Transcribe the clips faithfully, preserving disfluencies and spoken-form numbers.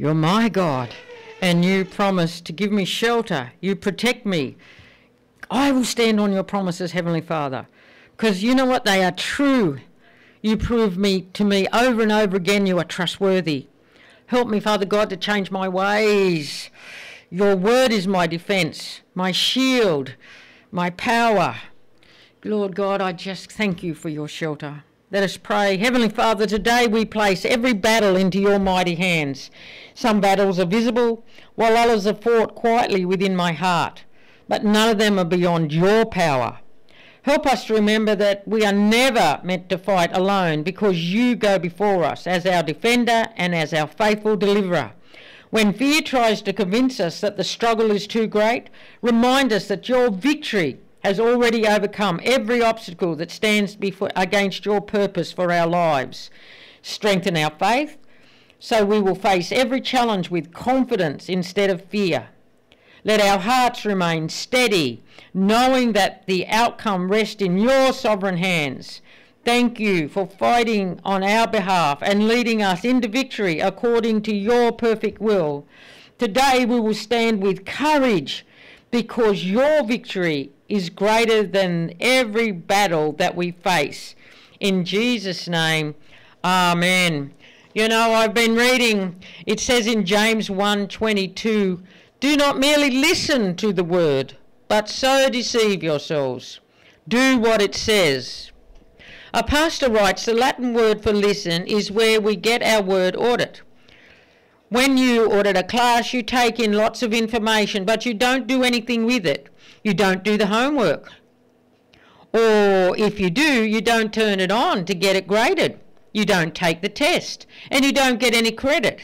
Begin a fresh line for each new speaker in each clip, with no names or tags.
You're my God, and you promise to give me shelter. You protect me. I will stand on your promises, Heavenly Father, because you know what? They are true. You prove me to me over and over again you are trustworthy. Help me, Father God, to change my ways. Your word is my defence, my shield, my power. Lord God, I just thank you for your shelter. Let us pray. Heavenly Father, today we place every battle into your mighty hands. Some battles are visible, while others are fought quietly within my heart, but none of them are beyond your power. Help us to remember that we are never meant to fight alone, because you go before us as our defender and as our faithful deliverer. When fear tries to convince us that the struggle is too great, remind us that your victory has already overcome every obstacle that stands before, against your purpose for our lives. Strengthen our faith so we will face every challenge with confidence instead of fear. Let our hearts remain steady, knowing that the outcome rests in your sovereign hands. Thank you for fighting on our behalf and leading us into victory according to your perfect will. Today we will stand with courage because your victory is greater than every battle that we face. In Jesus' name, amen. You know, I've been reading, it says in James one twenty-two, do not merely listen to the word, but so deceive yourselves. Do what it says. A pastor writes, the Latin word for listen is where we get our word audit. When you audit a class, you take in lots of information, but you don't do anything with it. You don't do the homework. Or if you do, you don't turn it on to get it graded. You don't take the test, and you don't get any credit.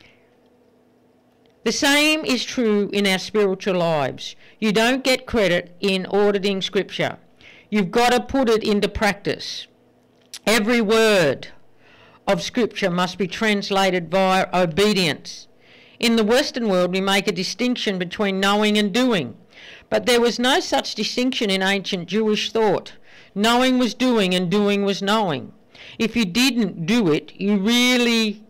The same is true in our spiritual lives. You don't get credit in auditing Scripture. You've got to put it into practice. Every word of Scripture must be translated via obedience. In the Western world, we make a distinction between knowing and doing, but there was no such distinction in ancient Jewish thought. Knowing was doing and doing was knowing. If you didn't do it, you really,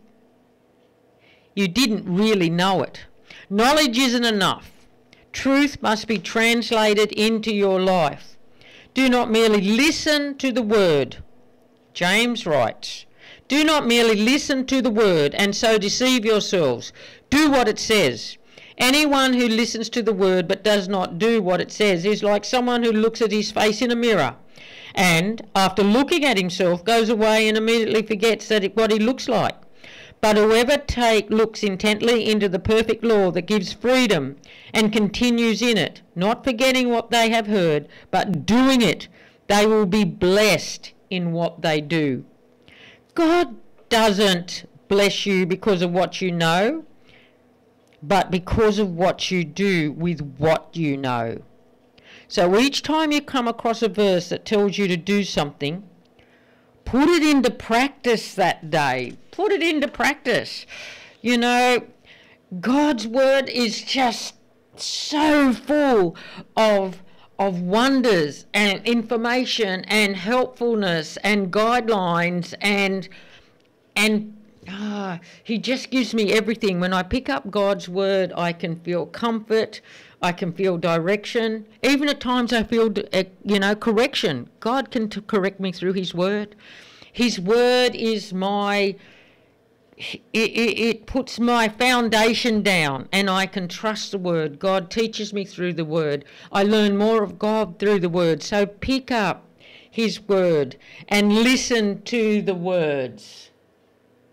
you didn't really know it. Knowledge isn't enough. Truth must be translated into your life. Do not merely listen to the word. James writes, do not merely listen to the word and so deceive yourselves. Do what it says. Anyone who listens to the word but does not do what it says is like someone who looks at his face in a mirror and, after looking at himself, goes away and immediately forgets that it, what he looks like. But whoever take, looks intently into the perfect law that gives freedom and continues in it, not forgetting what they have heard, but doing it, they will be blessed in what they do. God doesn't bless you because of what you know, but because of what you do with what you know. So each time you come across a verse that tells you to do something, put it into practice that day. Put it into practice. You know, God's word is just so full of of wonders and information and helpfulness and guidelines and and ah, he just gives me everything. When I pick up God's word, I can feel comfort, I can feel direction. Even at times I feel, you know, correction. God can t- correct me through his word. His word is my, it, it, it puts my foundation down and I can trust the word. God teaches me through the word. I learn more of God through the word. So pick up his word and listen to the words.